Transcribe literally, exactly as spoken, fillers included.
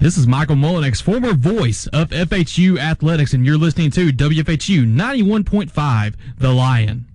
This is Michael Mullinex, former voice of F H U Athletics, and you're listening to W F H U ninety-one point five, The Lion.